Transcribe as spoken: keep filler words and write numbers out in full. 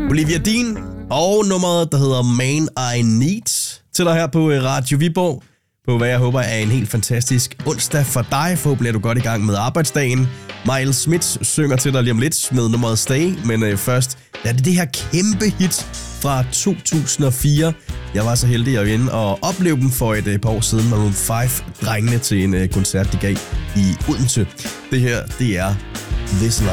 Olivia Dean og nummeret, der hedder Man I Need, til dig her på Radio Viborg. På hvad jeg håber er en helt fantastisk onsdag for dig. Forhåbentlig er du godt i gang med arbejdsdagen. Miles Smith synger til dig lige om lidt med nummeret Stay, men øh, først er det det her kæmpe hit fra to tusind og fire. Jeg var så heldig at vinde og opleve dem for et øh, par år siden. Maroon fem drengene til en øh, koncert, de gav i Odense. Det her, det er This Life.